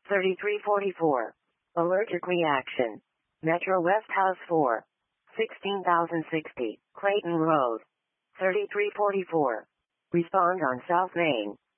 3344. Allergic reaction. Metro West House 4. 16,060. Clayton Road. 3344. Respond on South Main.